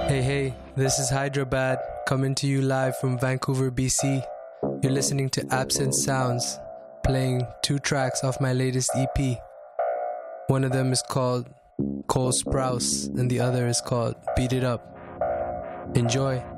Hey, this is Hyderabad coming to you live from Vancouver, BC. You're listening to Absent Sounds, playing 2 tracks off my latest EP. One of them is called Cole Sprouse and the other is called Beat It Up. Enjoy.